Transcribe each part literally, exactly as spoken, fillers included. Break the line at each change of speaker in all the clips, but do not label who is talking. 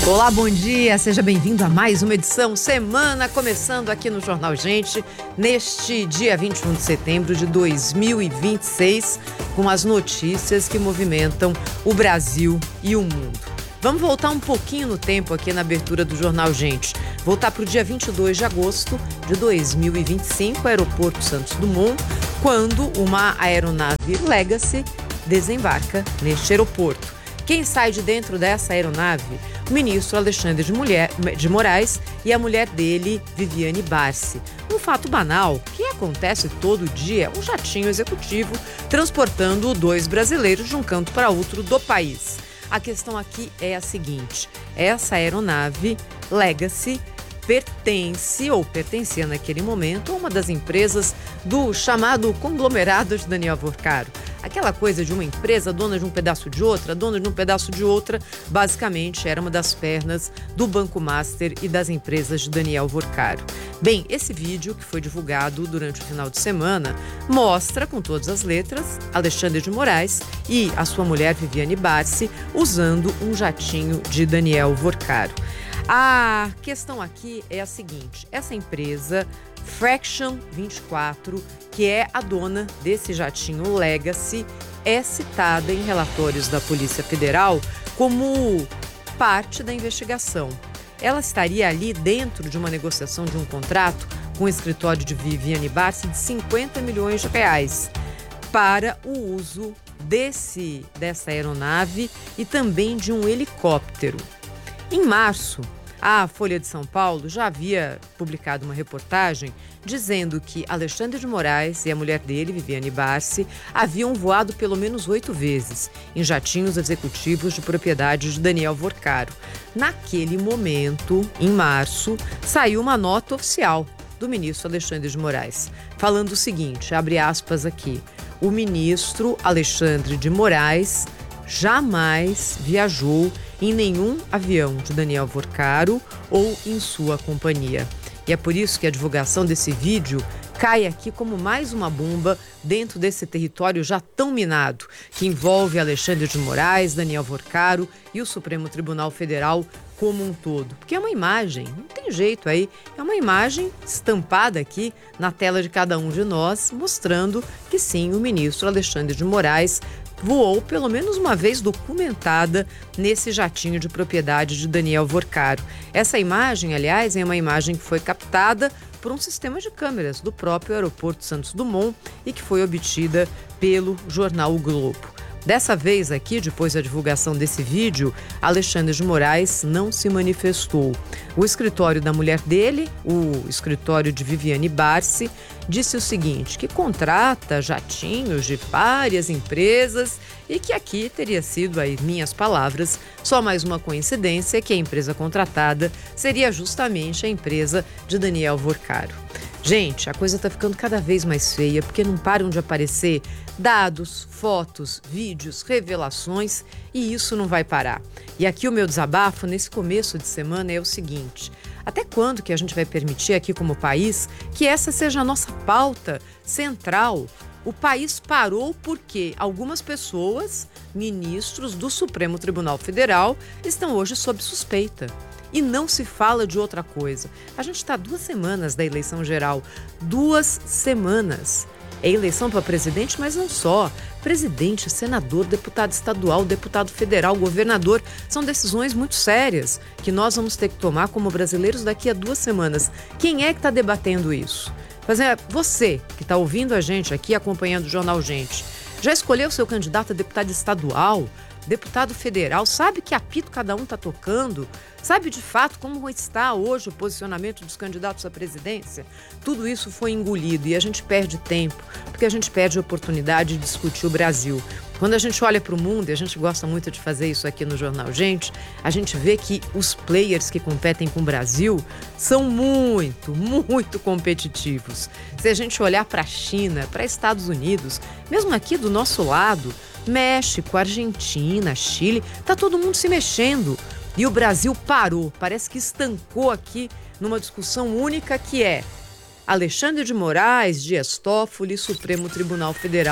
Olá, bom dia, seja bem-vindo a mais uma edição, semana começando aqui no Jornal Gente, neste dia vinte e um de setembro de dois mil e vinte e seis, com as notícias que movimentam o Brasil e o mundo. Vamos voltar um pouquinho no tempo aqui na abertura do Jornal Gente, voltar para o dia vinte e dois de agosto de dois mil e vinte e cinco, aeroporto Santos Dumont, quando uma aeronave Legacy desembarca neste aeroporto. Quem sai de dentro dessa aeronave? O ministro Alexandre de, Mulher, de Moraes e a mulher dele, Viviane Barsi. Um fato banal que acontece todo dia, um jatinho executivo transportando dois brasileiros de um canto para outro do país. A questão aqui é a seguinte: essa aeronave Legacy pertence ou pertencia naquele momento a uma das empresas do chamado conglomerado de Daniel Vorcaro. Aquela coisa de uma empresa dona de um pedaço de outra, dona de um pedaço de outra, basicamente era uma das pernas do Banco Master e das empresas de Daniel Vorcaro. Bem, esse vídeo que foi divulgado durante o final de semana mostra com todas as letras Alexandre de Moraes e a sua mulher Viviane Barsi usando um jatinho de Daniel Vorcaro. A questão aqui é a seguinte: essa empresa Fraction vinte e quatro, que é a dona desse jatinho Legacy, é citada em relatórios da Polícia Federal como parte da investigação. Ela estaria ali dentro de uma negociação de um contrato com o escritório de Viviane Barsi de cinquenta milhões de reais para o uso desse, dessa aeronave e também de um helicóptero. Em março, a Folha de São Paulo já havia publicado uma reportagem dizendo que Alexandre de Moraes e a mulher dele, Viviane Barsi, haviam voado pelo menos oito vezes em jatinhos executivos de propriedade de Daniel Vorcaro. Naquele momento, em março, saiu uma nota oficial do ministro Alexandre de Moraes, falando o seguinte, abre aspas aqui: o ministro Alexandre de Moraes jamais viajou em nenhum avião de Daniel Vorcaro ou em sua companhia. E é por isso que a divulgação desse vídeo cai aqui como mais uma bomba dentro desse território já tão minado, que envolve Alexandre de Moraes, Daniel Vorcaro e o Supremo Tribunal Federal como um todo. Porque é uma imagem, não tem jeito aí, é uma imagem estampada aqui na tela de cada um de nós, mostrando que sim, o ministro Alexandre de Moraes voou pelo menos uma vez documentada nesse jatinho de propriedade de Daniel Vorcaro. Essa imagem, aliás, é uma imagem que foi captada por um sistema de câmeras do próprio aeroporto Santos Dumont e que foi obtida pelo jornal O Globo. Dessa vez aqui, depois da divulgação desse vídeo, Alexandre de Moraes não se manifestou. O escritório da mulher dele, o escritório de Viviane Barsi, disse o seguinte, que contrata jatinhos de várias empresas e que aqui teria sido, aí minhas palavras, só mais uma coincidência que a empresa contratada seria justamente a empresa de Daniel Vorcaro. Gente, a coisa está ficando cada vez mais feia porque não param de aparecer dados, fotos, vídeos, revelações e isso não vai parar. E aqui o meu desabafo nesse começo de semana é o seguinte: até quando que a gente vai permitir aqui como país que essa seja a nossa pauta central? O país parou porque algumas pessoas, ministros do Supremo Tribunal Federal, estão hoje sob suspeita. E não se fala de outra coisa. A gente está duas semanas da eleição geral. Duas semanas. É eleição para presidente, mas não só. Presidente, senador, deputado estadual, deputado federal, governador. São decisões muito sérias que nós vamos ter que tomar como brasileiros daqui a duas semanas. Quem é que está debatendo isso? Mas é você que está ouvindo a gente aqui, acompanhando o Jornal Gente. Já escolheu seu candidato a deputado estadual? Deputado federal, sabe que apito cada um está tocando? Sabe de fato como está hoje o posicionamento dos candidatos à presidência? Tudo isso foi engolido e a gente perde tempo, porque a gente perde a oportunidade de discutir o Brasil. Quando a gente olha para o mundo, e a gente gosta muito de fazer isso aqui no Jornal Gente, a gente vê que os players que competem com o Brasil são muito, muito competitivos. Se a gente olhar para a China, para Estados Unidos, mesmo aqui do nosso lado, México, Argentina, Chile, tá todo mundo se mexendo. E o Brasil parou, parece que estancou aqui numa discussão única que é Alexandre de Moraes, Dias Toffoli, Supremo Tribunal Federal.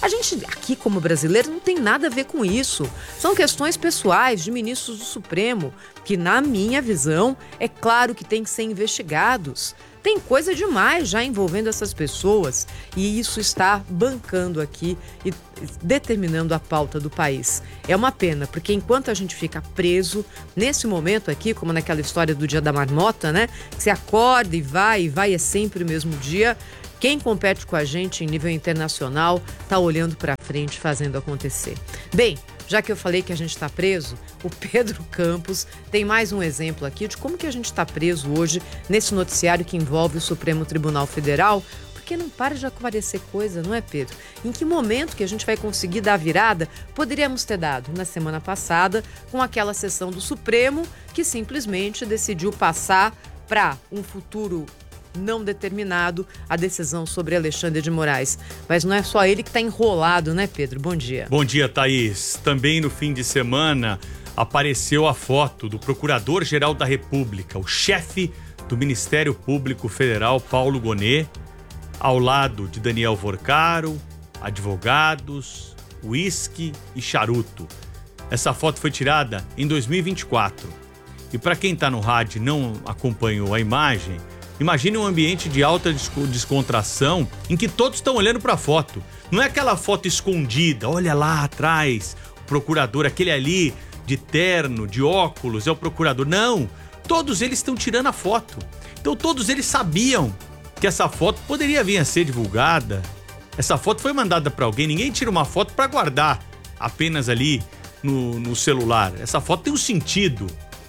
A gente aqui como brasileiro não tem nada a ver com isso. São questões pessoais de ministros do Supremo, que na minha visão é claro que tem que ser investigados. Tem coisa demais já envolvendo essas pessoas e isso está bancando aqui e determinando a pauta do país. É uma pena, porque enquanto a gente fica preso, nesse momento aqui, como naquela história do dia da marmota, né? Você acorda e vai, e vai é sempre o mesmo dia. Quem compete com a gente em nível internacional está olhando para frente, fazendo acontecer. Bem, já que eu falei que a gente está preso, o Pedro Campos tem mais um exemplo aqui de como que a gente está preso hoje nesse noticiário que envolve o Supremo Tribunal Federal, porque não para de aparecer coisa, não é, Pedro? Em que momento que a gente vai conseguir dar a virada? Poderíamos ter dado na semana passada com aquela sessão do Supremo que simplesmente decidiu passar para um futuro não determinado a decisão sobre Alexandre de Moraes. Mas não é só ele que está enrolado, né, Pedro? Bom dia.
Bom dia, Thaís. Também no fim de semana apareceu a foto do Procurador-Geral da República, o chefe do Ministério Público Federal, Paulo Gonet, ao lado de Daniel Vorcaro, advogados, uísque e charuto. Essa foto foi tirada em dois mil e vinte e quatro. E para quem está no rádio e não acompanhou a imagem, imagine um ambiente de alta descontração em que todos estão olhando para a foto. Não é aquela foto escondida, olha lá atrás, o procurador, aquele ali de terno, de óculos, é o procurador. Não, todos eles estão tirando a foto. Então todos eles sabiam que essa foto poderia vir a ser divulgada. Essa foto foi mandada para alguém, ninguém tira uma foto para guardar apenas ali no, no celular. Essa foto tem um sentido.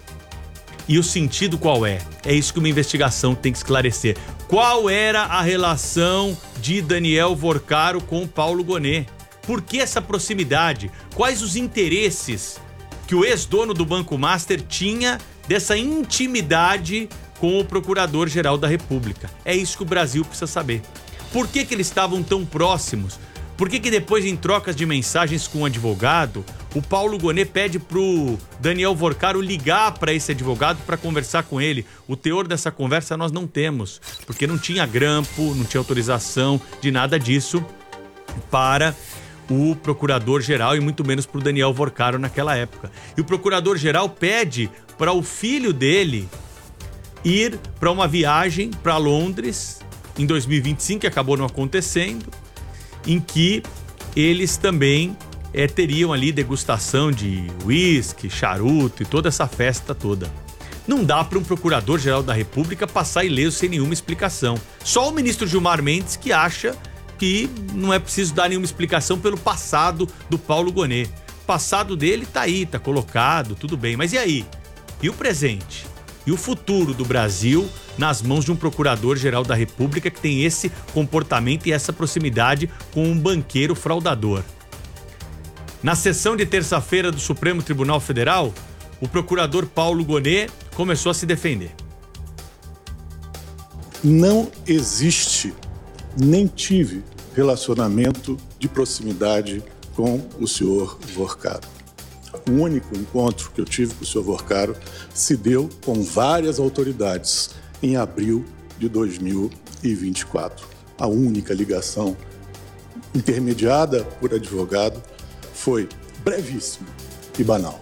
E o sentido qual é? É isso que uma investigação tem que esclarecer. Qual era a relação de Daniel Vorcaro com Paulo Gonet? Por que essa proximidade? Quais os interesses que o ex-dono do Banco Master tinha dessa intimidade com o Procurador-Geral da República? É isso que o Brasil precisa saber. Por que que eles estavam tão próximos? Por que que depois, em trocas de mensagens com o advogado, o Paulo Gonet pede pro Daniel Vorcaro ligar para esse advogado para conversar com ele? O teor dessa conversa nós não temos, porque não tinha grampo, não tinha autorização de nada disso para o Procurador-Geral e muito menos para o Daniel Vorcaro naquela época. E o Procurador-Geral pede para o filho dele ir para uma viagem para Londres em dois mil e vinte e cinco, que acabou não acontecendo, em que eles também é, teriam ali degustação de uísque, charuto e toda essa festa toda. Não dá para um Procurador-Geral da República passar ileso sem nenhuma explicação. Só o ministro Gilmar Mendes que acha que não é preciso dar nenhuma explicação pelo passado do Paulo Gonet. O passado dele tá aí, tá colocado, tudo bem. Mas e aí? E o presente? E o futuro do Brasil nas mãos de um Procurador-Geral da República que tem esse comportamento e essa proximidade com um banqueiro fraudador? Na sessão de terça-feira do Supremo Tribunal Federal, o procurador Paulo Gonet começou a se defender.
Não existe, nem tive relacionamento de proximidade com o senhor Vorcaro. O único encontro que eu tive com o senhor Vorcaro se deu com várias autoridades em abril de dois mil e vinte e quatro. A única ligação intermediada por advogado foi brevíssima e banal.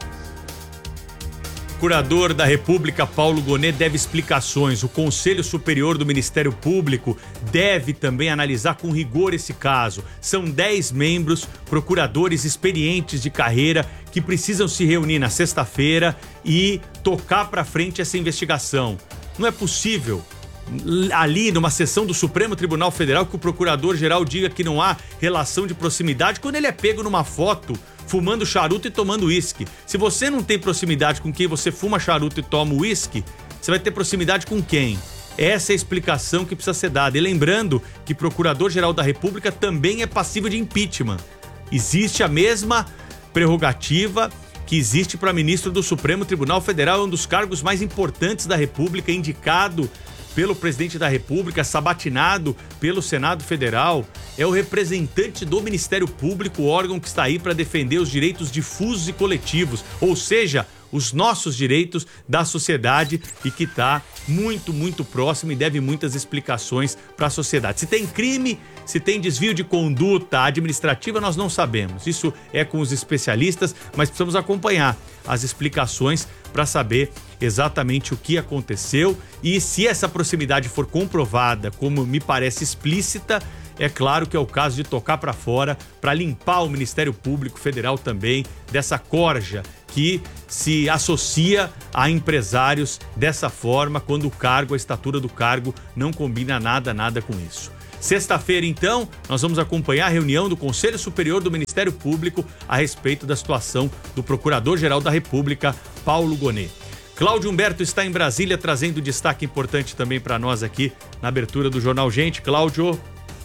O procurador da República, Paulo Gonet, deve explicações. O Conselho Superior do Ministério Público deve também analisar com rigor esse caso. São dez membros, procuradores experientes de carreira, que precisam se reunir na sexta-feira e tocar para frente essa investigação. Não é possível, ali numa sessão do Supremo Tribunal Federal, que o Procurador-Geral diga que não há relação de proximidade quando ele é pego numa foto fumando charuto e tomando uísque. Se você não tem proximidade com quem você fuma charuto e toma uísque, você vai ter proximidade com quem? Essa é a explicação que precisa ser dada. E lembrando que Procurador-Geral da República também é passível de impeachment. Existe a mesma prerrogativa que existe para ministro do Supremo Tribunal Federal, é um dos cargos mais importantes da República, indicado pelo presidente da República, sabatinado pelo Senado Federal, é o representante do Ministério Público, o órgão que está aí para defender os direitos difusos e coletivos, ou seja, os nossos direitos da sociedade e que está muito, muito próximo e deve muitas explicações para a sociedade. Se tem crime, se tem desvio de conduta administrativa, nós não sabemos. Isso é com os especialistas, mas precisamos acompanhar as explicações para saber exatamente o que aconteceu e se essa proximidade for comprovada, como me parece explícita, é claro que é o caso de tocar para fora, para limpar o Ministério Público Federal também dessa corja que se associa a empresários dessa forma, quando o cargo, a estatura do cargo não combina nada, nada com isso. Sexta-feira, então, nós vamos acompanhar a reunião do Conselho Superior do Ministério Público a respeito da situação do Procurador-Geral da República, Paulo Gonet. Cláudio Humberto está em Brasília trazendo destaque importante também para nós aqui na abertura do Jornal Gente. Cláudio.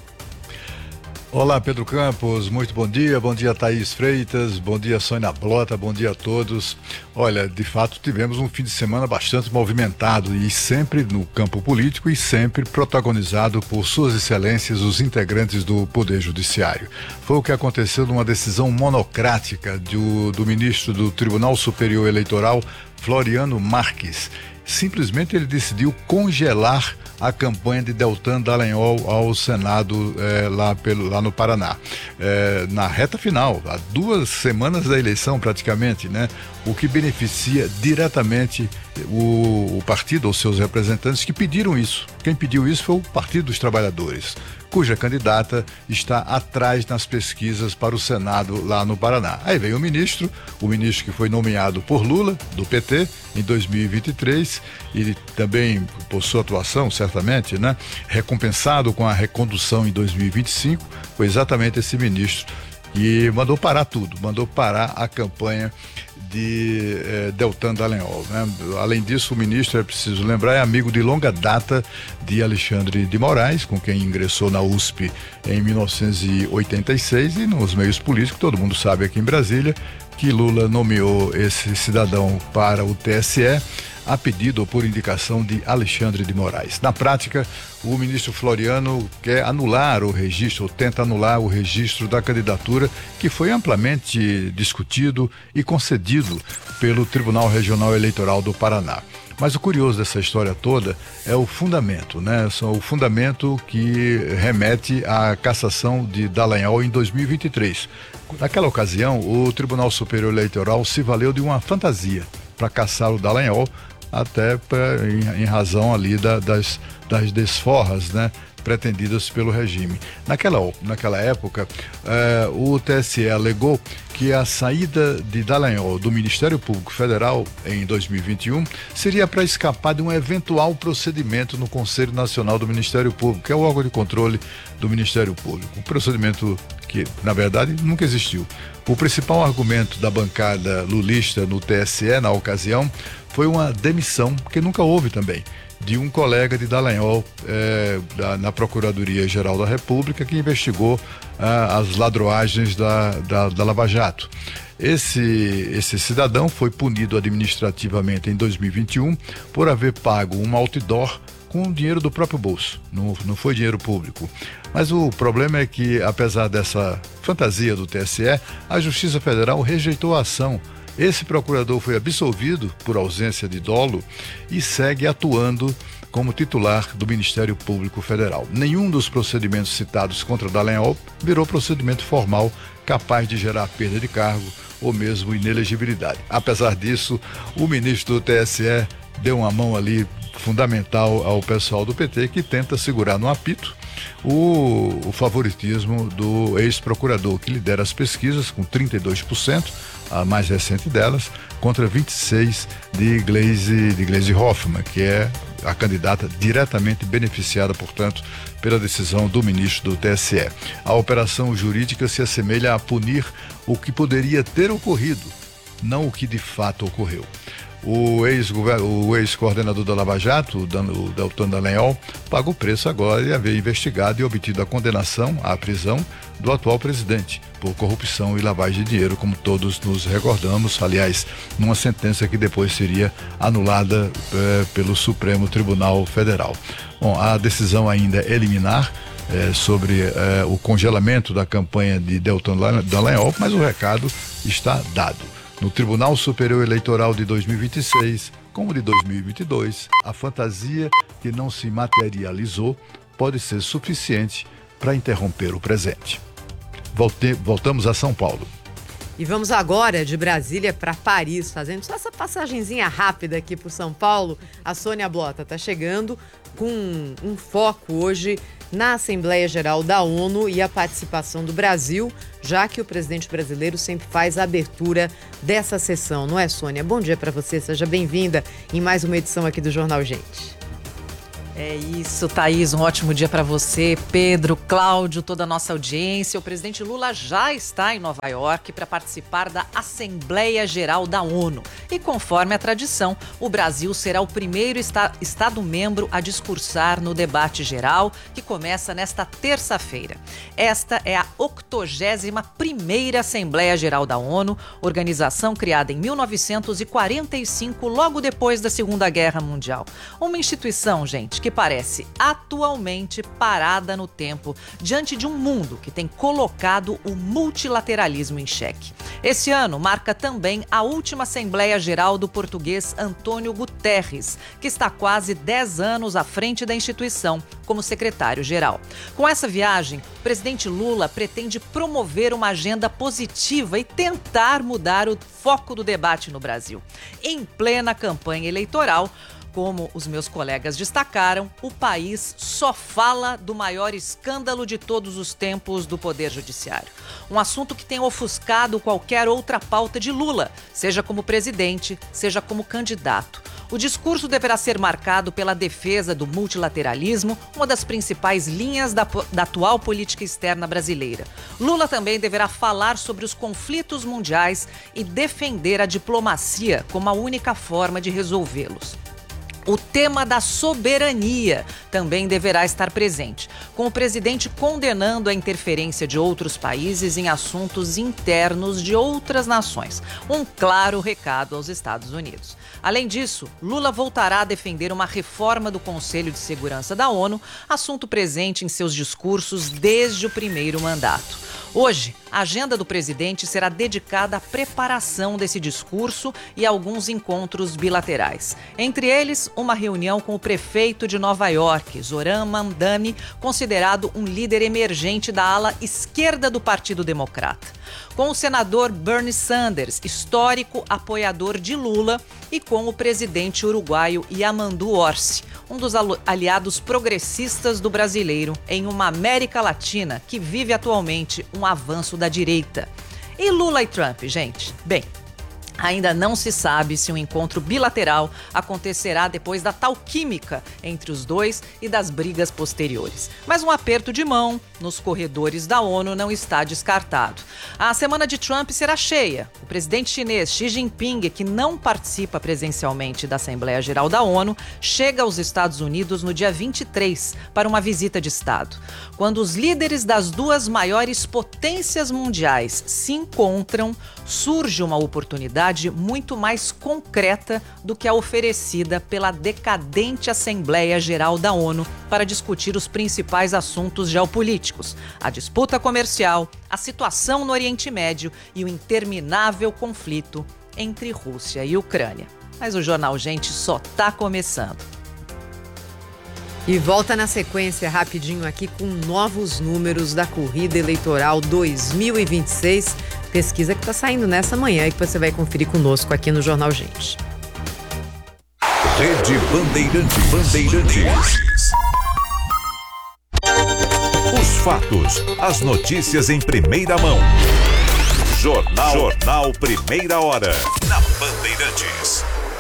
Olá, Pedro Campos, muito bom dia, bom dia Thaís Freitas, bom dia Sônia Blota, bom dia a todos. Olha, de fato tivemos um fim de semana bastante movimentado e sempre no campo político e sempre protagonizado por suas excelências, os integrantes do Poder Judiciário. Foi o que aconteceu numa decisão monocrática do, do ministro do Tribunal Superior Eleitoral, Floriano Marques. Simplesmente ele decidiu congelar a campanha de Deltan Dallagnol ao Senado eh, lá, pelo, lá no Paraná. Eh, na reta final, há duas semanas da eleição praticamente, né? O que beneficia diretamente o, o partido ou seus representantes que pediram isso. Quem pediu isso foi o Partido dos Trabalhadores, cuja candidata está atrás nas pesquisas para o Senado lá no Paraná. Aí veio o ministro, o ministro que foi nomeado por Lula, do P T, em dois mil e vinte e três, e também por sua atuação, certamente, né, recompensado com a recondução em dois mil e vinte e cinco, foi exatamente esse ministro que mandou parar tudo, mandou parar a campanha de eh, Deltan Dallagnol, né? Além disso, o ministro, é preciso lembrar, é amigo de longa data de Alexandre de Moraes, com quem ingressou na U S P em mil novecentos e oitenta e seis, e nos meios políticos, todo mundo sabe aqui em Brasília, que Lula nomeou esse cidadão para o T S E a pedido ou por indicação de Alexandre de Moraes. Na prática, o ministro Floriano quer anular o registro, ou tenta anular o registro da candidatura que foi amplamente discutido e concedido pelo Tribunal Regional Eleitoral do Paraná. Mas o curioso dessa história toda é o fundamento, né? O fundamento que remete à cassação de Dallagnol em dois mil e vinte e três. Naquela ocasião, o Tribunal Superior Eleitoral se valeu de uma fantasia para cassar o Dallagnol, até pra, em, em razão ali da, das, das desforras, né, pretendidas pelo regime. Naquela, naquela época, eh, o T S E alegou que a saída de Dallagnol do Ministério Público Federal em dois mil e vinte e um seria para escapar de um eventual procedimento no Conselho Nacional do Ministério Público, que é o órgão de controle do Ministério Público. Um procedimento que, na verdade, nunca existiu. O principal argumento da bancada lulista no T S E, na ocasião, foi uma demissão, que nunca houve também, de um colega de Dallagnol eh, da, na Procuradoria-Geral da República, que investigou ah, as ladroagens da, da, da Lava Jato. Esse, esse cidadão foi punido administrativamente em dois mil e vinte e um por haver pago um outdoor com dinheiro do próprio bolso, não, não foi dinheiro público. Mas o problema é que, apesar dessa fantasia do T S E, a Justiça Federal rejeitou a ação. Esse procurador foi absolvido por ausência de dolo e segue atuando como titular do Ministério Público Federal. Nenhum dos procedimentos citados contra Dallagnol virou procedimento formal capaz de gerar perda de cargo ou mesmo inelegibilidade. Apesar disso, o ministro do T S E deu uma mão ali fundamental ao pessoal do P T, que tenta segurar no apito o, o favoritismo do ex-procurador, que lidera as pesquisas com trinta e dois por cento, a mais recente delas, contra vinte e seis por cento de Gleisi, de Gleisi Hoffmann, que é a candidata diretamente beneficiada, portanto, pela decisão do ministro do T S E. A operação jurídica se assemelha a punir o que poderia ter ocorrido, não o que de fato ocorreu. O ex-coordenador da Lava Jato, o Deltan Dallagnol, paga o preço agora de haver investigado e obtido a condenação à prisão do atual presidente por corrupção e lavagem de dinheiro, como todos nos recordamos, aliás, numa sentença que depois seria anulada eh, pelo Supremo Tribunal Federal. Bom, a decisão ainda é liminar eh, sobre eh, o congelamento da campanha de Deltan Dallagnol, mas o recado está dado. No Tribunal Superior Eleitoral de dois mil e vinte e seis, como de dois mil e vinte e dois, a fantasia que não se materializou pode ser suficiente para interromper o presente. Volte, voltamos a São Paulo.
E vamos agora de Brasília para Paris, fazendo só essa passagenzinha rápida aqui por São Paulo. A Sônia Blota está chegando com um, um foco hoje na Assembleia Geral da ONU e a participação do Brasil, já que o presidente brasileiro sempre faz a abertura dessa sessão, não é, Sônia? Bom dia para você, seja bem-vinda em mais uma edição aqui do Jornal Gente.
É isso, Thaís, um ótimo dia para você, Pedro, Cláudio, toda a nossa audiência. O presidente Lula já está em Nova York para participar da Assembleia Geral da ONU. E conforme a tradição, o Brasil será o primeiro esta- Estado-membro a discursar no debate geral, que começa nesta terça-feira. Esta é a octogésima primeira Assembleia Geral da ONU, organização criada em mil novecentos e quarenta e cinco, logo depois da Segunda Guerra Mundial. Uma instituição, gente, que parece atualmente parada no tempo diante de um mundo que tem colocado o multilateralismo em xeque. Esse ano marca também a última Assembleia Geral do português Antônio Guterres, que está quase dez anos à frente da instituição como secretário-geral. Com essa viagem, o presidente Lula pretende promover uma agenda positiva e tentar mudar o foco do debate no Brasil. Em plena campanha eleitoral, como os meus colegas destacaram, o país só fala do maior escândalo de todos os tempos do Poder Judiciário. Um assunto que tem ofuscado qualquer outra pauta de Lula, seja como presidente, seja como candidato. O discurso deverá ser marcado pela defesa do multilateralismo, uma das principais linhas da, da atual política externa brasileira. Lula também deverá falar sobre os conflitos mundiais e defender a diplomacia como a única forma de resolvê-los. O tema da soberania também deverá estar presente, com o presidente condenando a interferência de outros países em assuntos internos de outras nações. Um claro recado aos Estados Unidos. Além disso, Lula voltará a defender uma reforma do Conselho de Segurança da ONU, assunto presente em seus discursos desde o primeiro mandato. Hoje, a agenda do presidente será dedicada à preparação desse discurso e a alguns encontros bilaterais. Entre eles, uma reunião com o prefeito de Nova York, Zoran Mamdani, considerado um líder emergente da ala esquerda do Partido Democrata. Com o senador Bernie Sanders, histórico apoiador de Lula, e com o presidente uruguaio Yamandu Orsi, um dos aliados progressistas do brasileiro em uma América Latina que vive atualmente um avanço da direita. E Lula e Trump, gente? Bem, ainda não se sabe se um encontro bilateral acontecerá depois da tal química entre os dois e das brigas posteriores. Mas um aperto de mão nos corredores da ONU não está descartado. A semana de Trump será cheia. O presidente chinês Xi Jinping, que não participa presencialmente da Assembleia Geral da ONU, chega aos Estados Unidos no dia vinte e três para uma visita de Estado. Quando os líderes das duas maiores potências mundiais se encontram, surge uma oportunidade muito mais concreta do que a oferecida pela decadente Assembleia Geral da ONU para discutir os principais assuntos geopolíticos: a disputa comercial, a situação no Oriente Médio e o interminável conflito entre Rússia e Ucrânia. Mas o Jornal Gente só está começando.
E volta na sequência rapidinho aqui com novos números da corrida eleitoral dois mil e vinte e seis. Pesquisa que está saindo nessa manhã e que você vai conferir conosco aqui no Jornal Gente.
Rede Bandeirantes. Bandeirantes. Os fatos, as notícias em primeira mão. Jornal, Jornal Primeira Hora. Na Bandeirantes.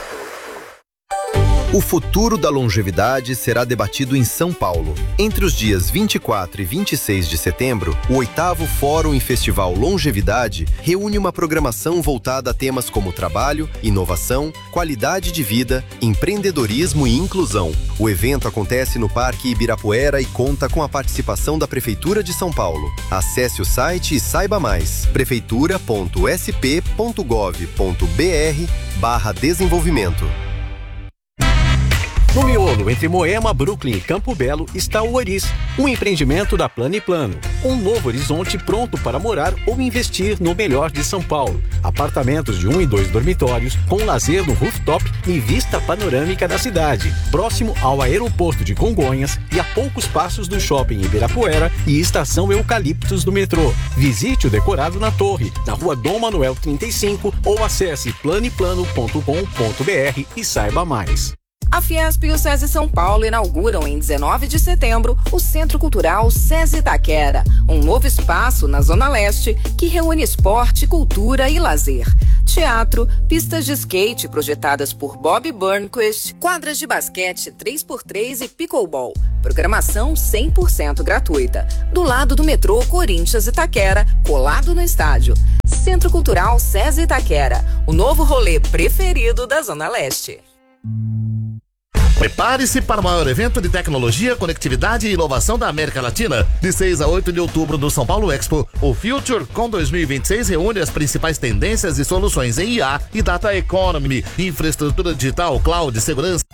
O futuro da longevidade será debatido em São Paulo. Entre os dias vinte e quatro e vinte e seis de setembro, o oitavo Fórum e Festival Longevidade reúne uma programação voltada a temas como trabalho, inovação, qualidade de vida, empreendedorismo e inclusão. O evento acontece no Parque Ibirapuera e conta com a participação da Prefeitura de São Paulo. Acesse o site e saiba mais: prefeitura ponto s p ponto gov ponto b r barra desenvolvimento.
No miolo, entre Moema, Brooklyn e Campo Belo, está o Oris, um empreendimento da Plano e Plano. Um novo horizonte pronto para morar ou investir no melhor de São Paulo. Apartamentos de um e dois dormitórios, com lazer no rooftop e vista panorâmica da cidade. Próximo ao aeroporto de Congonhas e a poucos passos do shopping Ibirapuera e estação Eucaliptos do metrô. Visite o decorado na torre, na rua Dom Manuel trinta e cinco ou acesse plano e plano ponto com ponto br e saiba mais.
A Fiesp e o SESI São Paulo inauguram em dezenove de setembro o Centro Cultural SESI Itaquera, um novo espaço na Zona Leste que reúne esporte, cultura e lazer. Teatro, pistas de skate projetadas por Bob Burnquist, quadras de basquete três por três e pickleball. Programação cem por cento gratuita. Do lado do metrô Corinthians Itaquera, colado no estádio. Centro Cultural SESI Itaquera, o novo rolê preferido da Zona Leste.
Prepare-se para o maior evento de tecnologia, conectividade e inovação da América Latina. De seis a oito de outubro no São Paulo Expo, o FutureCon dois mil e vinte e seis reúne as principais tendências e soluções em I A e Data Economy, infraestrutura digital, cloud, segurança.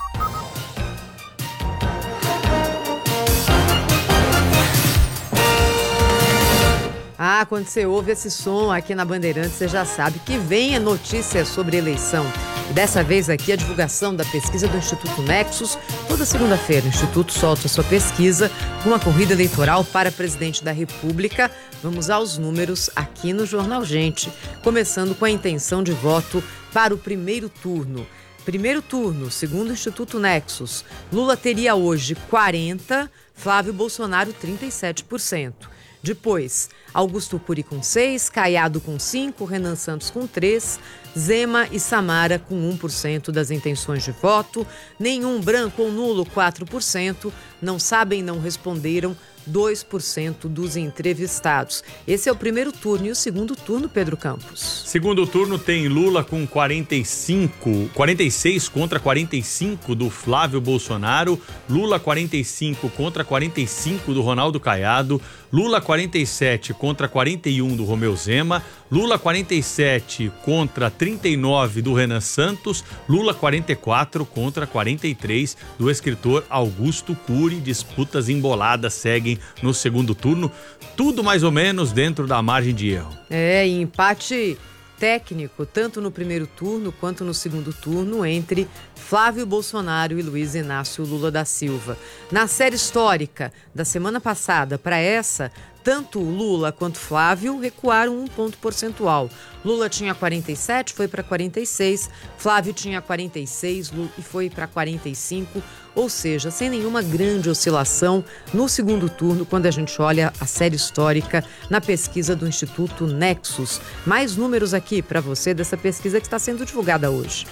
Ah, quando você ouve esse som aqui na Bandeirantes, você já sabe que vem a notícia sobre eleição. E dessa vez aqui a divulgação da pesquisa do Instituto Nexus. Toda segunda-feira o Instituto solta sua pesquisa com uma corrida eleitoral para presidente da República. Vamos aos números aqui no Jornal Gente, começando com a intenção de voto para o primeiro turno. Primeiro turno, segundo o Instituto Nexus, Lula teria hoje quarenta por cento, Flávio Bolsonaro trinta e sete por cento. Depois, Augusto Cury com seis, Caiado com cinco, Renan Santos com três, Zema e Samara com um por cento das intenções de voto, nenhum branco ou nulo quatro por cento, não sabem, não responderam dois por cento dos entrevistados. Esse é o primeiro turno. E o segundo turno, Pedro Campos?
Segundo turno tem Lula com quarenta e cinco, quarenta e seis contra quarenta e cinco do Flávio Bolsonaro, Lula quarenta e cinco contra quarenta e cinco do Ronaldo Caiado, Lula quarenta e sete contra quarenta e um do Romeu Zema, Lula quarenta e sete contra trinta e nove do Renan Santos, Lula quarenta e quatro contra quarenta e três do escritor Augusto Cury. Disputas emboladas seguem no segundo turno, tudo mais ou menos dentro da margem de erro.
É, empate técnico, tanto no primeiro turno quanto no segundo turno, entre Flávio Bolsonaro e Luiz Inácio Lula da Silva. Na série histórica da semana passada para essa, tanto Lula quanto Flávio recuaram um ponto percentual. Lula tinha quarenta e sete, foi para quarenta e seis, Flávio tinha quarenta e seis e foi para quarenta e cinco, ou seja, sem nenhuma grande oscilação no segundo turno, quando a gente olha a série histórica na pesquisa do Instituto Nexus. Mais números aqui para você dessa pesquisa que está sendo divulgada hoje.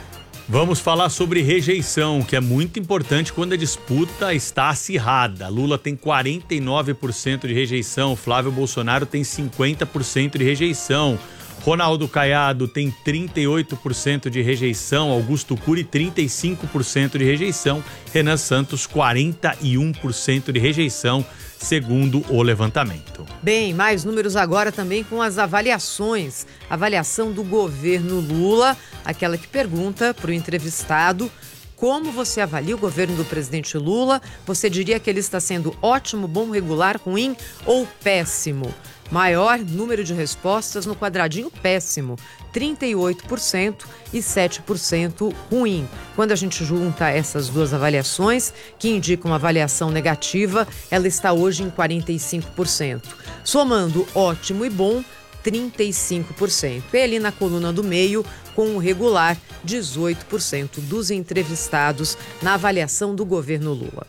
Vamos falar sobre rejeição, que é muito importante quando a disputa está acirrada. Lula tem quarenta e nove por cento de rejeição, Flávio Bolsonaro tem cinquenta por cento de rejeição, Ronaldo Caiado tem trinta e oito por cento de rejeição, Augusto Cury trinta e cinco por cento de rejeição, Renan Santos quarenta e um por cento de rejeição, segundo o levantamento.
Bem, mais números agora também com as avaliações. Avaliação do governo Lula, aquela que pergunta para o entrevistado como você avalia o governo do presidente Lula. Você diria que ele está sendo ótimo, bom, regular, ruim ou péssimo? Maior número de respostas no quadradinho péssimo, trinta e oito por cento e sete por cento ruim. Quando a gente junta essas duas avaliações, que indicam uma avaliação negativa, ela está hoje em quarenta e cinco por cento. Somando ótimo e bom, trinta e cinco por cento. E ali na coluna do meio, com o regular, dezoito por cento dos entrevistados na avaliação do governo Lula.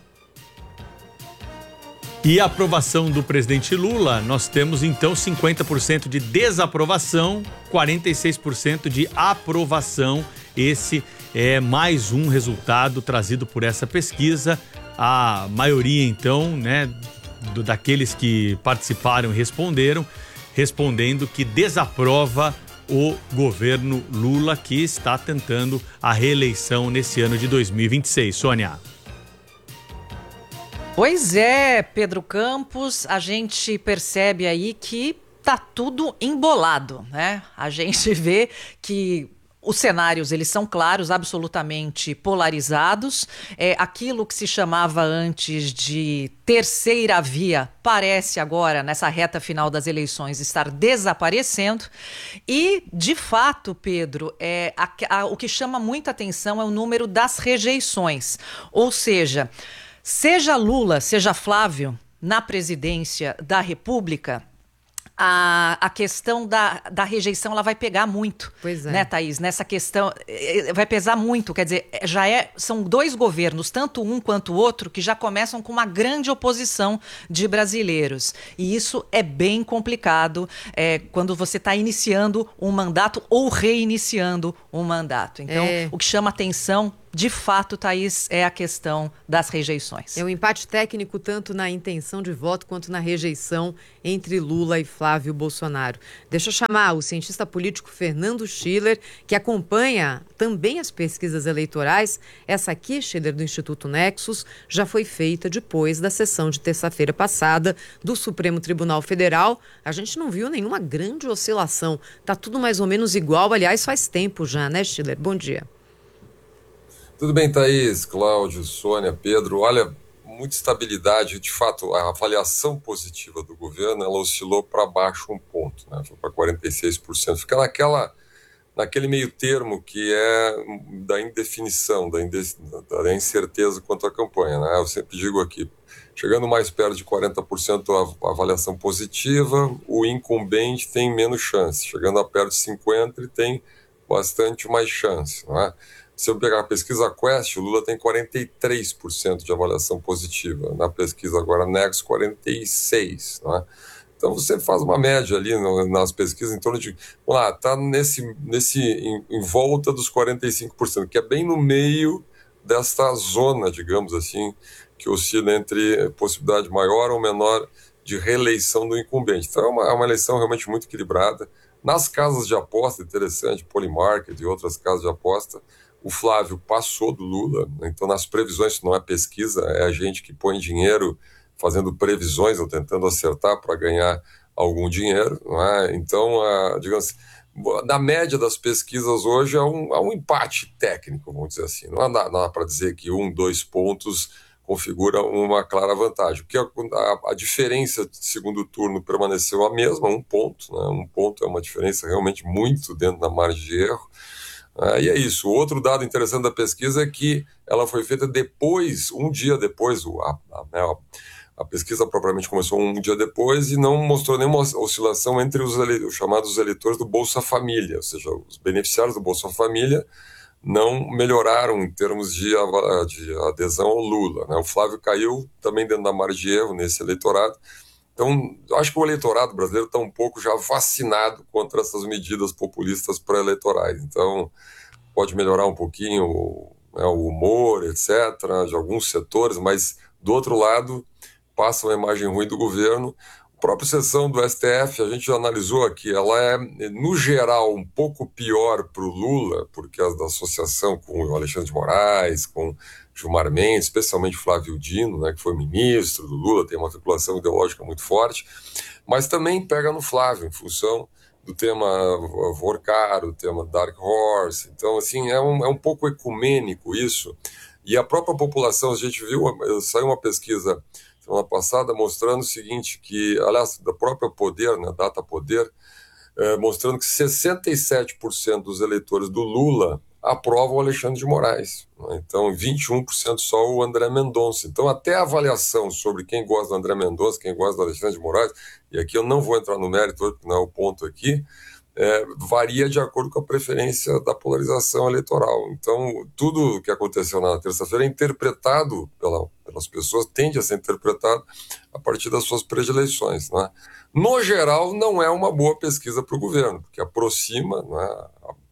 E a aprovação do presidente Lula, nós temos então cinquenta por cento de desaprovação, quarenta e seis por cento de aprovação. Esse é mais um resultado trazido por essa pesquisa. A maioria então, né, do, daqueles que participaram e responderam, respondendo que desaprova o governo Lula, que está tentando a reeleição nesse ano de dois mil e vinte e seis. Sônia.
Pois é, Pedro Campos, a gente percebe aí que tá tudo embolado, né? A gente vê que Os cenários, eles são claros, absolutamente polarizados. É, aquilo que se chamava antes de terceira via parece agora, nessa reta final das eleições, estar desaparecendo. E, de fato, Pedro, é, a, a, o que chama muita atenção é o número das rejeições. Ou seja, seja Lula, seja Flávio, na presidência da República, A, a questão da, da rejeição ela vai pegar muito,
pois é.
né, Thaís? Nessa questão, vai pesar muito, quer dizer, já é, são dois governos, tanto um quanto o outro, que já começam com uma grande oposição de brasileiros. E isso é bem complicado é, quando você está iniciando um mandato ou reiniciando um mandato. Então, é. o que chama atenção, de fato, Thaís, é a questão das rejeições.
É um empate técnico tanto na intenção de voto quanto na rejeição entre Lula e Flávio Bolsonaro. Deixa eu chamar o cientista político Fernando Schiller, que acompanha também as pesquisas eleitorais. Essa aqui, Schiller, do Instituto Nexus, já foi feita depois da sessão de terça-feira passada do Supremo Tribunal Federal. A gente não viu nenhuma grande oscilação. Tá tudo mais ou menos igual, aliás, faz tempo já, né, Schiller? Bom dia.
Tudo bem, Thaís, Cláudio, Sônia, Pedro. Olha, muita estabilidade. De fato, a avaliação positiva do governo, ela oscilou para baixo um ponto, né? Foi para quarenta e seis por cento. Fica naquela, naquele meio termo que é da indefinição, da, inde, da incerteza quanto à campanha, né? Eu sempre digo aqui, chegando mais perto de quarenta por cento a avaliação positiva, o incumbente tem menos chance. Chegando a perto de cinquenta por cento, ele tem bastante mais chance, não é? Se eu pegar a pesquisa Quest, o Lula tem quarenta e três por cento de avaliação positiva. Na pesquisa agora Nexus, quarenta e seis por cento. Não é? Então você faz uma média ali no, nas pesquisas em torno de... Vamos lá, está nesse, nesse, em, em volta dos quarenta e cinco por cento, que é bem no meio desta zona, digamos assim, que oscila entre possibilidade maior ou menor de reeleição do incumbente. Então é uma, é uma eleição realmente muito equilibrada. Nas casas de aposta, interessante, Polymarket e outras casas de aposta, o Flávio passou do Lula, então nas previsões, isso não é pesquisa, é a gente que põe dinheiro fazendo previsões ou tentando acertar para ganhar algum dinheiro, não é? Então, a, digamos, na média das pesquisas hoje é um, é um empate técnico, vamos dizer assim, não dá, dá para dizer que um, dois pontos configura uma clara vantagem, porque a, a, a diferença de segundo turno permaneceu a mesma, um ponto, né? Um ponto é uma diferença realmente muito dentro da margem de erro. Ah, e é isso. O outro dado interessante da pesquisa é que ela foi feita depois, um dia depois, a, a, a pesquisa propriamente começou um dia depois e não mostrou nenhuma oscilação entre os, ele, os chamados eleitores do Bolsa Família, ou seja, os beneficiários do Bolsa Família não melhoraram em termos de, de adesão ao Lula, né? O Flávio caiu também dentro da margem de erro nesse eleitorado. Então, eu acho que o eleitorado brasileiro está um pouco já vacinado contra essas medidas populistas pré-eleitorais. Então, pode melhorar um pouquinho, né, o humor, etcétera, de alguns setores, mas, do outro lado, passa uma imagem ruim do governo. A própria sessão do S T F, a gente já analisou aqui, ela é, no geral, um pouco pior para o Lula, por causa da associação com o Alexandre de Moraes, com Gilmar Mendes, especialmente Flávio Dino, né, que foi ministro do Lula, tem uma vinculação ideológica muito forte, mas também pega no Flávio, em função do tema Vorcar, o tema Dark Horse. Então, assim, é um, é um pouco ecumênico isso, e a própria população, a gente viu, saiu uma pesquisa semana passada mostrando o seguinte, que, aliás, da própria Poder, né, Data Poder, é, mostrando que sessenta e sete por cento dos eleitores do Lula aprovam o Alexandre de Moraes. Né? Então, vinte e um por cento só o André Mendonça. Então, até a avaliação sobre quem gosta do André Mendonça, quem gosta do Alexandre de Moraes, e aqui eu não vou entrar no mérito, porque não é o ponto aqui, é, varia de acordo com a preferência da polarização eleitoral. Então, tudo o que aconteceu na terça-feira é interpretado pela, pelas pessoas, tende a ser interpretado a partir das suas predileções. Né? No geral, não é uma boa pesquisa para o governo, porque aproxima, né,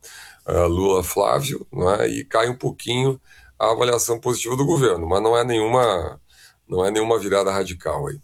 a Lula Flávio, né, e cai um pouquinho a avaliação positiva do governo, mas não é nenhuma, não é nenhuma virada radical aí.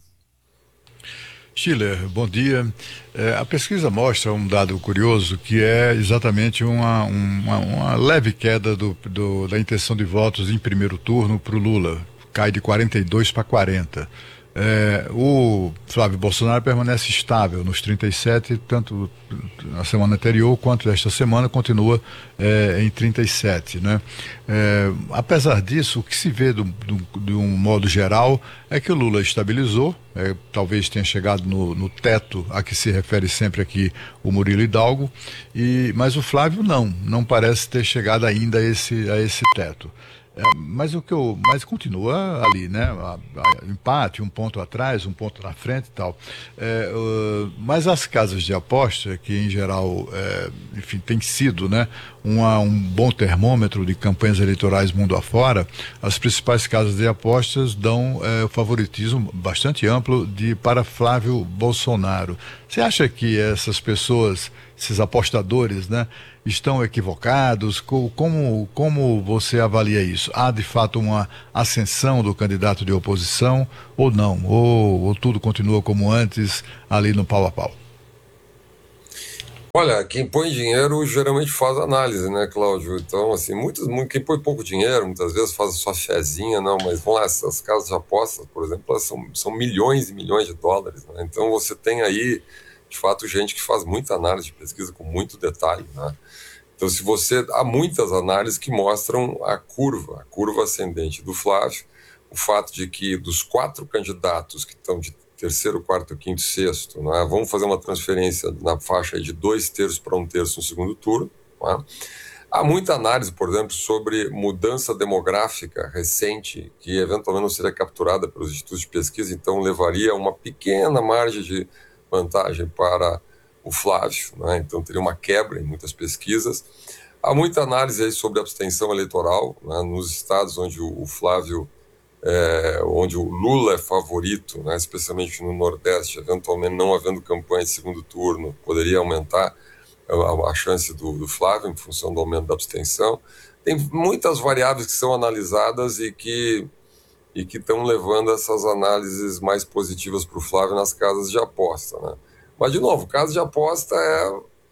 Schiller, bom dia. É, a pesquisa mostra um dado curioso, que é exatamente uma, uma, uma leve queda do, do, da intenção de votos em primeiro turno para o Lula. Cai de quarenta e dois para quarenta. É, o Flávio Bolsonaro permanece estável nos trinta e sete, tanto na semana anterior quanto esta semana continua é, em trinta e sete, né? É, apesar disso, o que se vê do, do, de um modo geral é que o Lula estabilizou, é, talvez tenha chegado no, no teto a que se refere sempre aqui o Murilo Hidalgo, e, mas o Flávio não, não parece ter chegado ainda a esse, a esse teto. É, mas o que eu, mas continua ali, né? A, a, empate, um ponto atrás, um ponto na frente e tal. É, uh, mas as casas de aposta, que em geral, é, enfim, tem sido, né, uma, um bom termômetro de campanhas eleitorais mundo afora, as principais casas de apostas dão é, o favoritismo bastante amplo de para Flávio Bolsonaro. Você acha que essas pessoas, esses apostadores, né, estão equivocados? Como, como você avalia isso? Há de fato uma ascensão do candidato de oposição ou não? Ou, ou tudo continua como antes, ali no pau a pau?
Olha, quem põe dinheiro geralmente faz análise, né, Cláudio? Então, assim, muitos, quem põe pouco dinheiro, muitas vezes faz a sua fezinha, não, mas vamos lá, essas casas de apostas, por exemplo, elas são, são milhões e milhões de dólares, né? Então você tem aí, de fato, gente que faz muita análise de pesquisa com muito detalhe, né? Então, se você, há muitas análises que mostram a curva, a curva ascendente do Flávio, o fato de que dos quatro candidatos que estão de terceiro, quarto, quinto e sexto, né, vamos fazer uma transferência na faixa de dois terços para um terço no segundo turno. Né? Há muita análise, por exemplo, sobre mudança demográfica recente, que eventualmente não seria capturada pelos institutos de pesquisa, então levaria uma pequena margem de vantagem para o Flávio, né? Então teria uma quebra em muitas pesquisas. Há muita análise aí sobre abstenção eleitoral, né, nos estados onde o, o Flávio, é, onde o Lula é favorito, né, especialmente no Nordeste, eventualmente não havendo campanha de segundo turno, poderia aumentar a, a chance do, do Flávio em função do aumento da abstenção. Tem muitas variáveis que são analisadas e que e que estão levando essas análises mais positivas para o Flávio nas casas de aposta, né? Mas, de novo, casa de aposta é...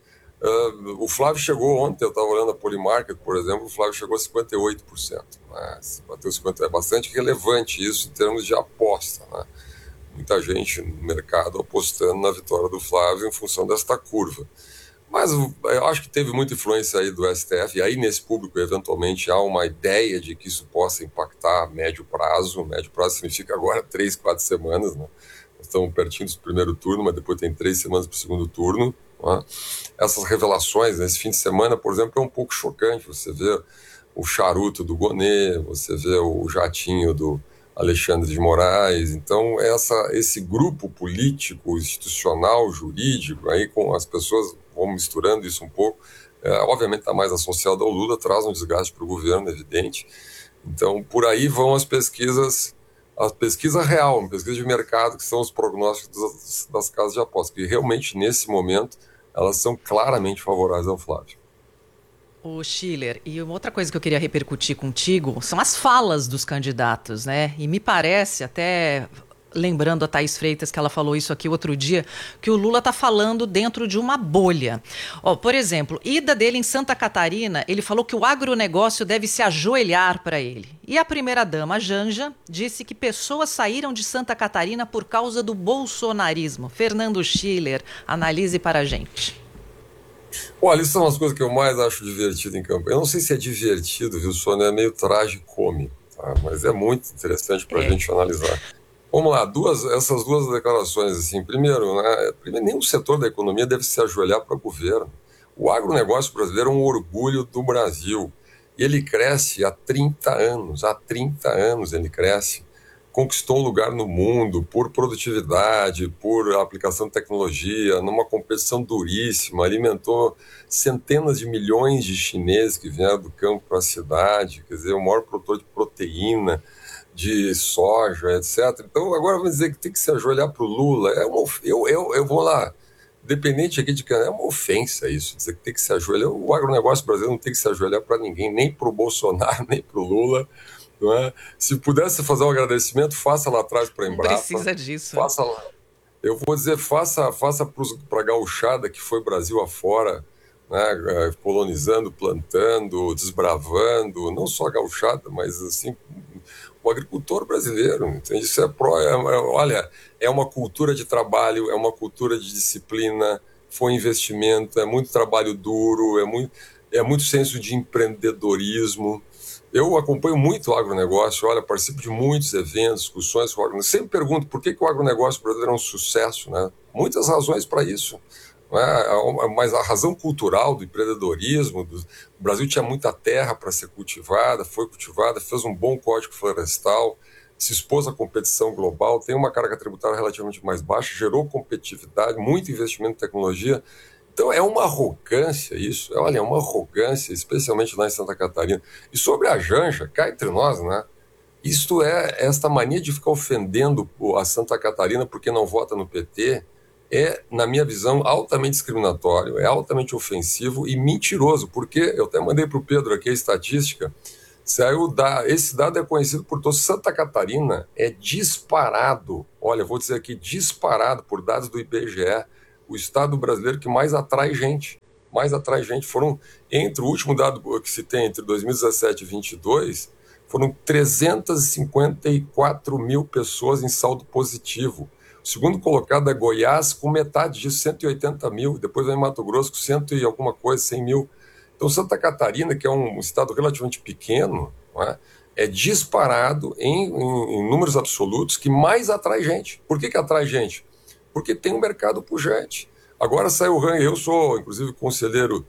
Uh, o Flávio chegou ontem, eu estava olhando a Polymarket, por exemplo, o Flávio chegou a cinquenta e oito por cento. Né? Bateu cinquenta por cento, é bastante relevante isso em termos de aposta, né? Muita gente no mercado apostando na vitória do Flávio em função desta curva. Mas eu acho que teve muita influência aí do S T F, e aí nesse público, eventualmente, há uma ideia de que isso possa impactar a médio prazo. Médio prazo significa agora três, quatro semanas, né? Estamos pertinho do primeiro turno, mas depois tem três semanas para o segundo turno. Né? Essas revelações, nesse fim de semana, por exemplo, é um pouco chocante. Você vê o charuto do Gonê, você vê o jatinho do Alexandre de Moraes. Então, essa, esse grupo político, institucional, jurídico, aí com as pessoas vão misturando isso um pouco, é, obviamente está mais associado ao Lula, traz um desgaste para o governo, evidente. Então, por aí vão as pesquisas... A pesquisa real, uma pesquisa de mercado, que são os prognósticos das, das casas de apostas, que realmente, nesse momento, elas são claramente favoráveis ao Flávio.
O Schiller, e uma outra coisa que eu queria repercutir contigo são as falas dos candidatos, né? E me parece, até lembrando a Thaís Freitas, que ela falou isso aqui outro dia, que o Lula está falando dentro de uma bolha. Ó, por exemplo, ida dele em Santa Catarina, ele falou que o agronegócio deve se ajoelhar para ele. E a primeira-dama, Janja, disse que pessoas saíram de Santa Catarina por causa do bolsonarismo. Fernando Schiller, analise para a gente.
Olha, isso são as coisas que eu mais acho divertido em campanha. Eu não sei se é divertido, viu, Sônia? É meio tragicômico, tá? Mas é muito interessante para a é. gente analisar. Vamos lá, duas, essas duas declarações, assim, primeiro, né, primeiro, nenhum setor da economia deve se ajoelhar para o governo. O agronegócio brasileiro é um orgulho do Brasil. E ele cresce há trinta anos, há trinta anos ele cresce. Conquistou um lugar no mundo por produtividade, por aplicação de tecnologia, numa competição duríssima, alimentou centenas de milhões de chineses que vieram do campo para a cidade, quer dizer, o maior produtor de proteína, de soja, etcétera. Então, agora vamos dizer que tem que se ajoelhar para o Lula. É uma, eu, eu, eu vou lá, dependente aqui de é uma ofensa isso, dizer que tem que se ajoelhar. O agronegócio brasileiro não tem que se ajoelhar para ninguém, nem para o Bolsonaro, nem para o Lula. Não é? Se pudesse fazer um agradecimento, faça lá atrás para a Embrapa.
Precisa disso.
Faça lá. Eu vou dizer, faça, faça para a gauchada que foi Brasil afora, né, colonizando, plantando, desbravando, não só a gauchada, mas assim... o agricultor brasileiro. Entende? Isso é, pró, é, é, olha, é uma cultura de trabalho, é uma cultura de disciplina, foi investimento, é muito trabalho duro, é muito, é muito senso de empreendedorismo. Eu acompanho muito o agronegócio, olha, participo de muitos eventos, discussões com o agronegócio. Sempre pergunto por que, que o agronegócio brasileiro é um sucesso, né? Muitas razões para isso. É, mas a razão cultural do empreendedorismo, do, o Brasil tinha muita terra para ser cultivada, foi cultivada, fez um bom código florestal, se expôs à competição global, tem uma carga tributária relativamente mais baixa, gerou competitividade, muito investimento em tecnologia. Então é uma arrogância isso, olha, é uma arrogância, especialmente lá em Santa Catarina. E sobre a Janja, cá entre nós, né? Isto é, esta mania de ficar ofendendo a Santa Catarina porque não vota no P T, é, na minha visão, altamente discriminatório, é altamente ofensivo e mentiroso, porque eu até mandei para o Pedro aqui a estatística, saiu da, esse dado é conhecido por todos. Santa Catarina é disparado, olha, vou dizer aqui, disparado por dados do I B G E, o estado brasileiro que mais atrai gente, mais atrai gente. Foram, entre o último dado que se tem, entre dois mil e dezessete e vinte e dois, foram trezentas e cinquenta e quatro mil pessoas em saldo positivo. O segundo colocado é Goiás, com metade disso, cento e oitenta mil. Depois vem Mato Grosso, com cento e alguma coisa, cem mil. Então, Santa Catarina, que é um estado relativamente pequeno, não é, é disparado em, em, em números absolutos que mais atrai gente. Por que que atrai gente? Porque tem um mercado pujante. Agora saiu o ranking, eu sou, inclusive, conselheiro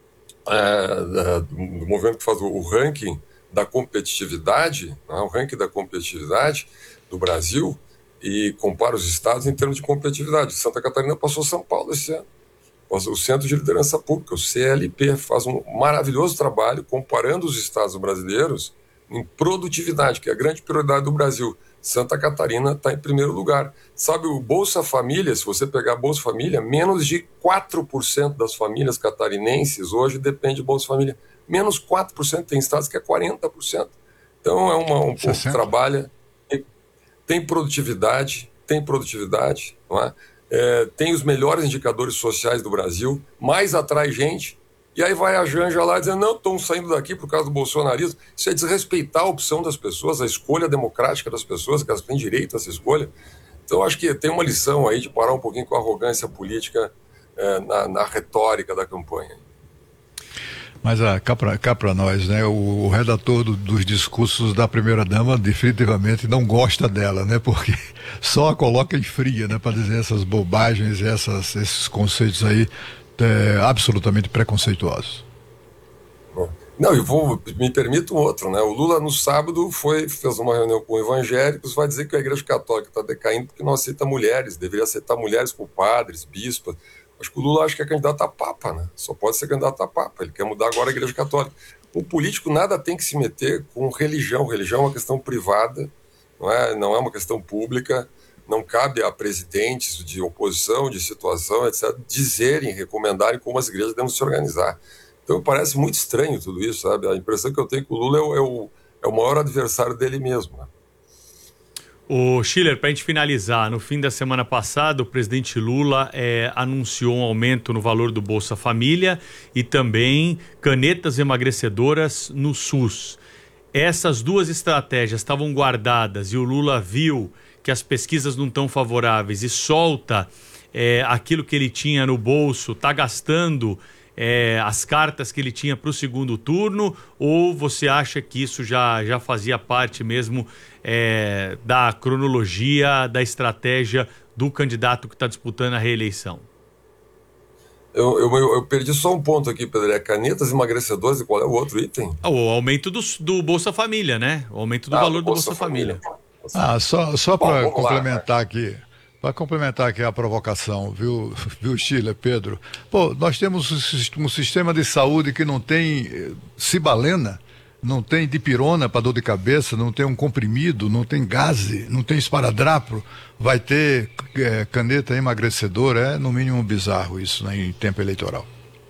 é, do movimento que faz o, o ranking da competitividade, não é, o ranking da competitividade do Brasil, e compara os estados em termos de competitividade. Santa Catarina passou São Paulo esse ano. O Centro de Liderança Pública, o C L P, faz um maravilhoso trabalho comparando os estados brasileiros em produtividade, que é a grande prioridade do Brasil. Santa Catarina está em primeiro lugar. Sabe, o Bolsa Família, se você pegar Bolsa Família, menos de quatro por cento das famílias catarinenses hoje depende de Bolsa Família. Menos quatro por cento, tem estados que é quarenta por cento. Então é uma, um povo que trabalha... Tem produtividade, tem produtividade, não é? É, tem os melhores indicadores sociais do Brasil, mais atrai gente, e aí vai a Janja lá dizendo, não, estão saindo daqui por causa do bolsonarismo. Isso é desrespeitar a opção das pessoas, a escolha democrática das pessoas, que elas têm direito a essa escolha. Então, acho que tem uma lição aí de parar um pouquinho com a arrogância política é, na, na retórica da campanha.
Mas ah, cá para cá para nós, né? O, o redator do, dos discursos da primeira-dama definitivamente não gosta dela, né? Porque só a coloca em fria, né? Para dizer essas bobagens, essas, esses conceitos aí é, absolutamente preconceituosos.
Não, e vou, me permito um outro, né? O Lula no sábado foi, fez uma reunião com evangélicos, vai dizer que a Igreja Católica está decaindo porque não aceita mulheres, deveria aceitar mulheres como padres, bispas. Acho que o Lula acha que é candidato a papa, né? Só pode ser candidato a papa. Ele quer mudar agora a Igreja Católica. O político nada tem que se meter com religião. Religião é uma questão privada, não é, não é uma questão pública. Não cabe a presidentes de oposição, de situação, etcétera, dizerem, recomendarem como as igrejas devem se organizar. Então parece muito estranho tudo isso, sabe? A impressão que eu tenho é que o Lula é o, é o, é o maior adversário dele mesmo, né?
O Schiller, para a gente finalizar, no fim da semana passada, o presidente Lula é, anunciou um aumento no valor do Bolsa Família e também canetas emagrecedoras no SUS. Essas duas estratégias estavam guardadas e o Lula viu que as pesquisas não estão favoráveis e solta é, aquilo que ele tinha no bolso, está gastando é, as cartas que ele tinha para o segundo turno, ou você acha que isso já, já fazia parte mesmo é, da cronologia, da estratégia do candidato que está disputando a reeleição?
Eu, eu, eu perdi só um ponto aqui, Pedro. É canetas emagrecedoras e qual é o outro item?
Ah, o aumento do, do Bolsa Família, né? O aumento do
ah,
valor do
Bolsa,
Bolsa Família.
Família.
Ah, só, só para complementar lá, aqui, para complementar aqui a provocação, viu, viu, Schiller, Pedro? Pô, nós temos um sistema de saúde que não tem cibalena, não tem dipirona para dor de cabeça, não tem um comprimido, não tem gaze, não tem esparadrapo, vai ter é, caneta emagrecedora, é no mínimo bizarro isso, né, em tempo eleitoral.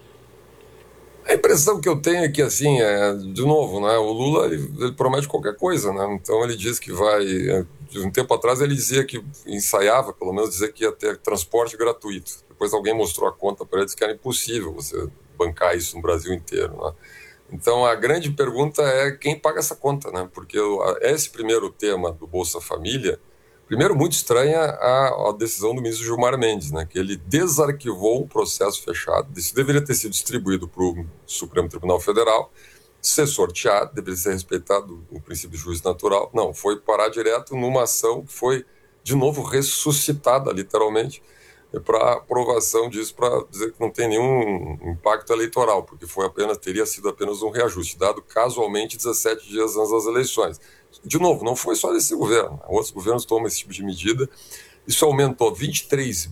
A impressão que eu tenho é que, assim, é, de novo, né, o Lula ele, ele promete qualquer coisa, né? Então ele diz que vai... De um tempo atrás ele dizia que ensaiava, pelo menos, dizer que ia ter transporte gratuito. Depois alguém mostrou a conta para ele e disse que era impossível você bancar isso no Brasil inteiro, né? Então, a grande pergunta é quem paga essa conta, né? Porque esse primeiro tema do Bolsa Família, primeiro, muito estranha a, a decisão do ministro Gilmar Mendes, né? Que ele desarquivou o processo fechado. Isso deveria ter sido distribuído para o Supremo Tribunal Federal, ser sorteado, deveria ser respeitado o princípio de juízo natural. Não, foi parar direto numa ação que foi, de novo, ressuscitada, literalmente, para aprovação disso, para dizer que não tem nenhum impacto eleitoral, porque foi apenas, teria sido apenas um reajuste, dado casualmente dezessete dias antes das eleições. De novo, não foi só desse governo, outros governos tomam esse tipo de medida. Isso aumentou vinte e três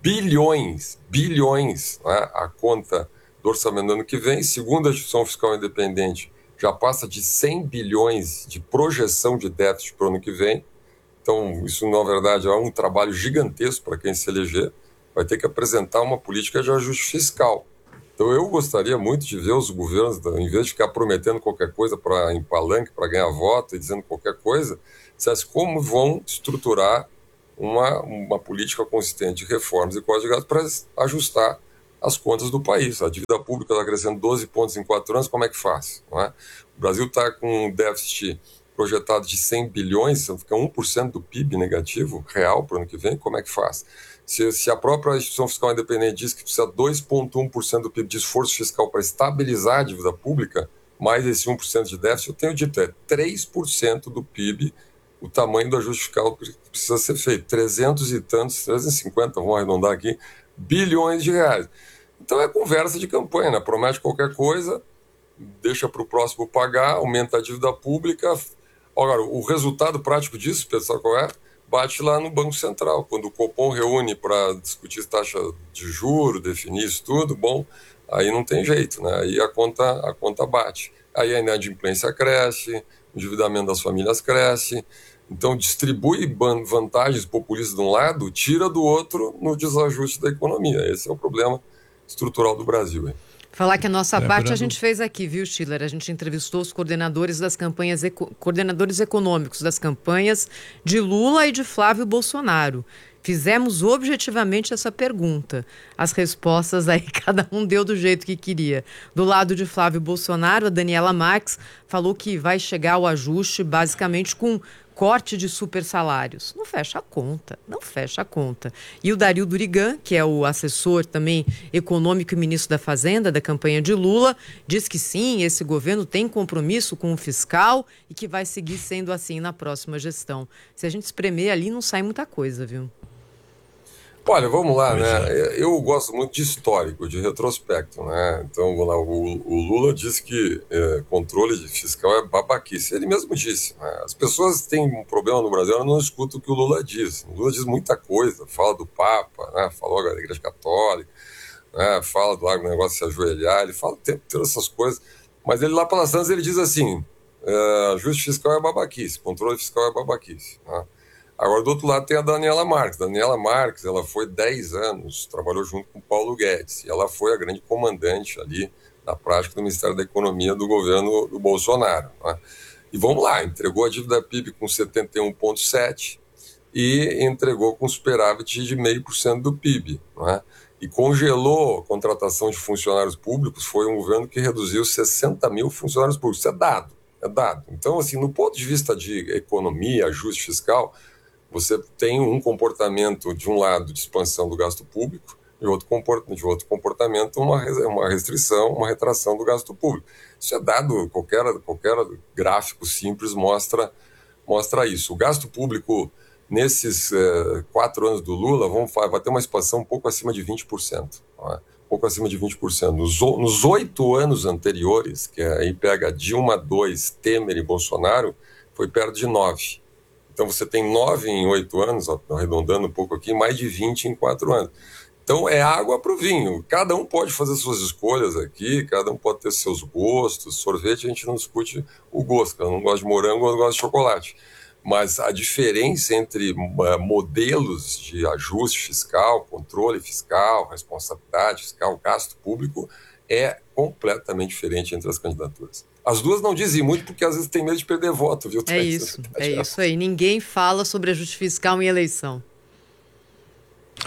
bilhões, bilhões, né, a conta do orçamento do ano que vem. Segundo a Instituição Fiscal Independente, já passa de cem bilhões de projeção de déficit para o ano que vem. Então, isso, na verdade, é um trabalho gigantesco para quem se eleger. Vai ter que apresentar uma política de ajuste fiscal. Então, eu gostaria muito de ver os governos, em vez de ficar prometendo qualquer coisa para em palanque, para ganhar voto e dizendo qualquer coisa, dissesse como vão estruturar uma, uma política consistente de reformas e código de gasto para ajustar as contas do país. A dívida pública está crescendo doze pontos em quatro anos, como é que faz? Não é? O Brasil está com um déficit projetado de cem bilhões, fica um por cento do P I B negativo, real, para o ano que vem, como é que faz? Se, se a própria Instituição Fiscal Independente diz que precisa dois vírgula um por cento do P I B de esforço fiscal para estabilizar a dívida pública, mais esse um por cento de déficit, eu tenho dito, é três por cento do P I B o tamanho do ajuste fiscal que precisa ser feito. trezentos e tantos, trezentos e cinquenta, vamos arredondar aqui, bilhões de reais. Então é conversa de campanha, né? Promete qualquer coisa, deixa para o próximo pagar, aumenta a dívida pública. Agora, o resultado prático disso, pessoal, qual é? Bate lá no Banco Central. Quando o Copom reúne para discutir taxa de juros, definir isso tudo, bom, aí não tem jeito, né? Aí a conta, a conta bate. Aí a inadimplência cresce, o endividamento das famílias cresce. Então, distribui vantagens populistas de um lado, tira do outro no desajuste da economia. Esse é o problema estrutural do Brasil, hein?
Falar que a nossa é, parte a gente fez aqui, viu, Schiller? A gente entrevistou os coordenadores das campanhas, eco, coordenadores econômicos das campanhas de Lula e de Flávio Bolsonaro. Fizemos objetivamente essa pergunta. As respostas aí cada um deu do jeito que queria. Do lado de Flávio Bolsonaro, a Daniela Marques falou que vai chegar ao ajuste basicamente com corte de super salários. Não fecha a conta, não fecha a conta. E o Dario Durigan, que é o assessor também econômico e ministro da Fazenda da campanha de Lula, diz que sim, esse governo tem compromisso com o fiscal e que vai seguir sendo assim na próxima gestão. Se a gente espremer ali, não sai muita coisa, viu?
Olha, vamos lá, né? Eu gosto muito de histórico, de retrospecto, né? Então, vamos lá, o, o Lula disse que é, controle fiscal é babaquice. Ele mesmo disse, né? As pessoas têm um problema no Brasil, elas não escutam o que o Lula diz. O Lula diz muita coisa, fala do Papa, né? Falou da Igreja Católica, né? Fala do negócio de se ajoelhar, ele fala o tempo inteiro essas coisas. Mas ele lá pelas tantas, ele diz assim, é, ajuste fiscal é babaquice, controle fiscal é babaquice, né? Agora, do outro lado, tem a Daniela Marques. Daniela Marques, ela foi dez anos, trabalhou junto com o Paulo Guedes, e ela foi a grande comandante ali, na prática, do Ministério da Economia do governo do Bolsonaro, né? E vamos lá, entregou a dívida P I B com setenta e um vírgula sete por cento e entregou com superávit de zero vírgula cinco por cento do P I B, né? E congelou a contratação de funcionários públicos. Foi um governo que reduziu sessenta mil funcionários públicos. Isso é dado, é dado. Então, assim, no ponto de vista de economia, ajuste fiscal, você tem um comportamento, de um lado, de expansão do gasto público, de outro, comport... de outro comportamento, uma, uma restrição, uma retração do gasto público. Isso é dado, qualquer, qualquer gráfico simples mostra, mostra isso. O gasto público, nesses eh, quatro anos do Lula, vamos, vai ter uma expansão um pouco acima de vinte por cento. Não é? Um pouco acima de vinte por cento. Nos, nos oito anos anteriores, que aí pega Dilma dois, Temer e Bolsonaro, foi perto de nove. Então, você tem nove em oito anos, arredondando um pouco aqui, mais de vinte em quatro anos. Então, é água para o vinho. Cada um pode fazer suas escolhas aqui, cada um pode ter seus gostos. Sorvete, a gente não discute o gosto. Eu não gosto de morango, eu não gosto de chocolate. Mas a diferença entre uh, modelos de ajuste fiscal, controle fiscal, responsabilidade fiscal, gasto público, é completamente diferente entre as candidaturas. As duas não dizem muito porque às vezes tem medo de perder voto, viu?
É isso, é isso aí. Ninguém fala sobre ajuste fiscal em eleição.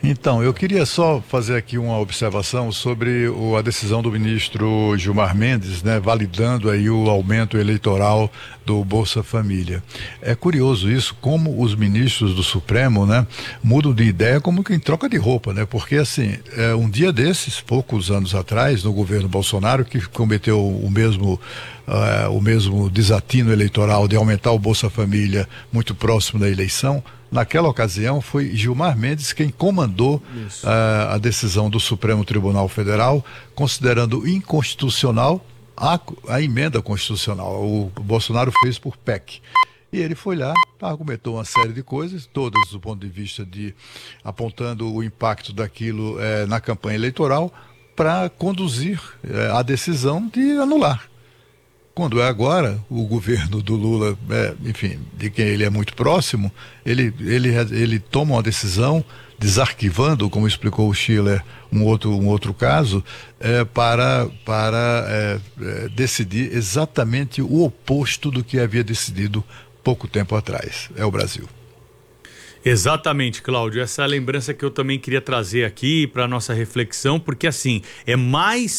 Então, eu queria só fazer aqui uma observação sobre o, a decisão do ministro Gilmar Mendes, né, validando aí o aumento eleitoral do Bolsa Família. É curioso isso, como os ministros do Supremo, né, mudam de ideia como quem troca de roupa, né, porque assim, é, um dia desses, poucos anos atrás, no governo Bolsonaro, que cometeu o mesmo Uh, o mesmo desatino eleitoral de aumentar o Bolsa Família muito próximo da eleição, naquela ocasião foi Gilmar Mendes quem comandou uh, a decisão do Supremo Tribunal Federal, considerando inconstitucional a, a emenda constitucional. O, o Bolsonaro fez por P E C. E ele foi lá, argumentou uma série de coisas, todas do ponto de vista de apontando o impacto daquilo eh, na campanha eleitoral, para conduzir eh, a decisão de anular. Quando é agora, o governo do Lula, é, enfim, de quem ele é muito próximo, ele, ele, ele toma uma decisão desarquivando, como explicou o Schiller, um outro, um outro caso, é, para, para é, é, decidir exatamente o oposto do que havia decidido pouco tempo atrás. É o Brasil.
Exatamente, Cláudio. Essa é a lembrança que eu também queria trazer aqui para nossa reflexão, porque assim, é mais